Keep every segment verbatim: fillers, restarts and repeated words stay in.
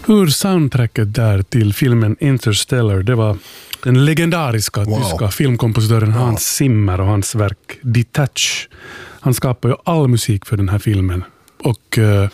Hur soundtracket där till filmen Interstellar, det var den legendariska wow. tyska filmkompositören wow. Hans Zimmer och hans verk Detach. Han skapade ju all musik för den här filmen. Och uh,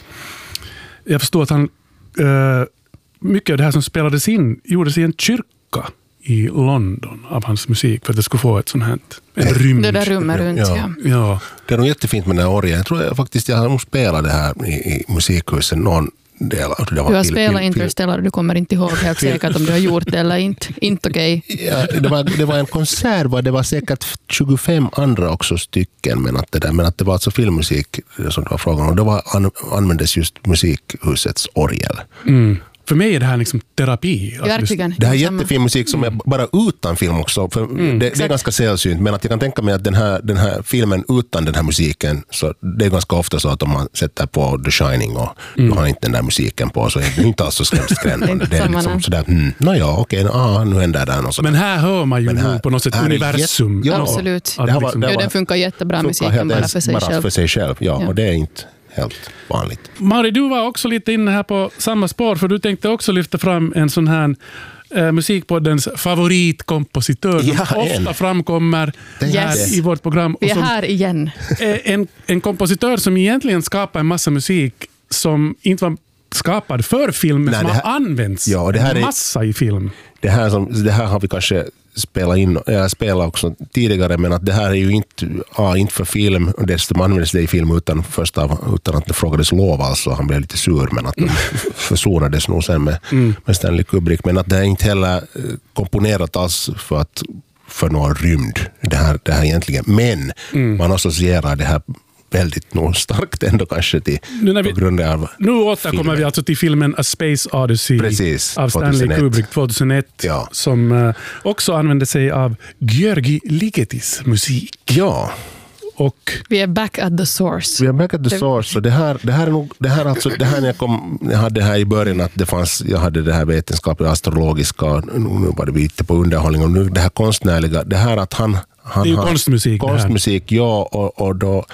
jag förstår att han uh, mycket av det här som spelades in gjordes i en kyrka i London av hans musik för att det skulle få ett sånt här en rymd. Det där rummet runt, ja. ja. ja. Det är nog jättefint med den här orgeln. Jag tror jag faktiskt jag har nog spelat det här i, i musikhuset någon del. Du har spelat Interstellar och du kommer inte ihåg helt säkert om du har gjort det eller inte. Inte okej. Okay. Ja, det, var, det var en konsert, var, det var säkert tjugofem andra också stycken, men att det, där, men att det var alltså filmmusik som det var frågan om. Det var, an, användes just musikhusets orgel. Mm. För mig är det här liksom terapi. Verkligen. Det här är jättefin musik som är bara utan film också. För mm, det, det är ganska sällsynt. Men att jag kan tänka mig att den här, den här filmen utan den här musiken, så det är ganska ofta så att om man sätter på The Shining och mm. du har inte den där musiken på, så är det inte alls så skrämmande. Det är liksom sådär, mm, no, ja, okej, okay, ah, nu händer det något. Men här hör man ju här, på något sätt universum. Jätt, ja, absolut. Det här var, det ja, den funkar jättebra musiken bara för sig bara själv. För sig själv. Ja, ja. Och det är inte helt vanligt. Mari, du var också lite inne här på samma spår, för du tänkte också lyfta fram en sån här eh, musikpoddens favoritkompositör som ja, ofta en. framkommer yes. i vårt program. Vi är här igen. En, en kompositör som egentligen skapar en massa musik som inte var skapad för film, men som har använts ja, det här en massa är, i film. Det här, som, det här har vi kanske spela in, jag spelade också tidigare, men att det här är ju inte, ja, inte för film, och dessutom användes det i film utan, först av, utan att det frågades lov, alltså han blev lite sur, men att de försonades nog sen med, mm. med Stanley Kubrick, men att det är inte heller komponerat alls för att för någon rymd, det här, det här egentligen, men mm. man associerar det här väldigt nog starkt ändå kanske till nu när vi, på grund av nu återkommer filmen. Vi alltså till filmen A Space Odyssey. Precis, av Stanley tjugohundraett. Kubrick tjugohundraett ja. som uh, också använde sig av György Ligetis musik. Ja. Och vi är back at the source. Vi är back at the source. Och det här, det här är nog, det här alltså, det här när jag kom, jag hade det här i början att det fanns, jag hade det här vetenskapliga, astrologiska, nu var det lite på underhållning och nu det här konstnärliga, det här att han, han det är ju har konstmusik. Konstmusik, ja, och, och då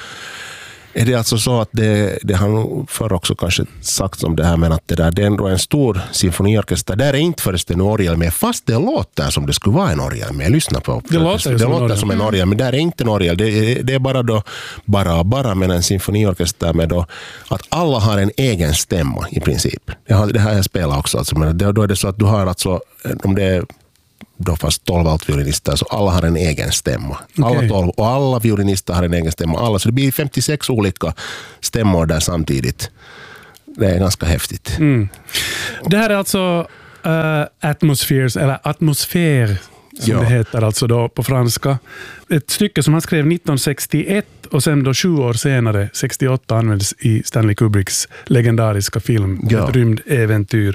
är det alltså så att det, det har förr också kanske sagt om det här, men att det där det är ändå en stor symfoniorkester. Där är inte förresten en orgel med, fast det låter som det skulle vara en orgel med. Lyssna på. Det låter, det som, låter en som en orgel, men där är inte en orgel. Det är, det är bara då, bara, bara med en symfoniorkester med då, att alla har en egen stämma i princip. Det har, det här jag spelar också. Alltså, men då är det så att du har alltså, om det är då fast tolv altviolinister, så alla har en egen stämma. Okay. Alla tolv, och alla violinister har en egen stämma. Alla, så det blir femtiosex olika stämmor där samtidigt. Det är ganska häftigt. Mm. Det här är alltså uh, Atmospheres, eller Atmosfär som ja. det heter alltså då på franska. Ett stycke som han skrev nittonhundrasextioett och sen då sju år senare, sextioåtta, användes i Stanley Kubricks legendariska film ja. Ett rymdäventyr.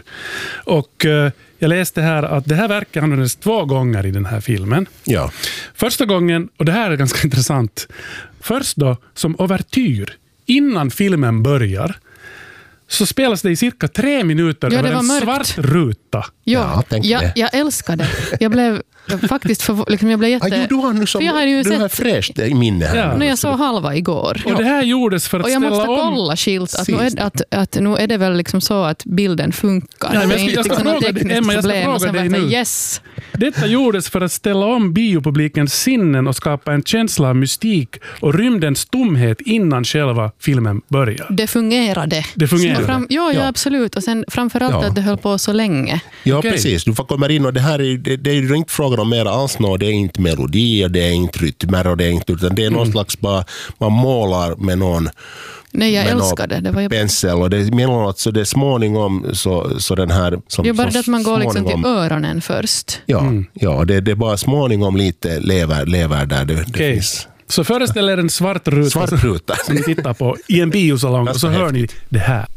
Och uh, jag läste här att det här verket användes två gånger i den här filmen. Ja. Första gången, och det här är ganska intressant, först då som overtyr innan filmen börjar, så spelas det i cirka tre minuter ja, över en mörkt. svart ruta. Ja, ja jag, jag älskar det. Jag blev faktiskt för, liksom jag blev jätte... Ah, jo, du har nu som, jag har ju du sett... har fräscht i minne här. Ja. Nu jag såg halva igår. Och det här gjordes för att ställa om... Och jag måste kolla skilt att nu, är, att, att nu är det väl liksom så att bilden funkar. Ja, det är inte liksom något tekniskt Emma, problem. Jag ska fråga dig nu. Yes. Detta gjordes för att ställa om biopublikens sinnen och skapa en känsla av mystik och rymdens tomhet innan själva filmen börjar. Det fungerade. Det fungerade. Fram, ja, ja, absolut. Och sen framförallt ja. att det höll på så länge. Ja, okay. Precis. Du får komma in och det här är, det, det är inte frågan om mer alls nå. Det är inte melodi och det är inte rytmer och det är inte, utan det är mm. någon slags bara, man målar med någon Nej, jag älskar det. Det var ju... pensel och det är mellanåt så det är småningom så, så den här... Som, det är bara som, att man går liksom till öronen först. Ja, mm. ja det, det är bara småningom lite lever, lever där det, det okay. finns. Så föreställer en svart ruta, svart ruta. som ni tittar på i en biosalong och så hör ni det här.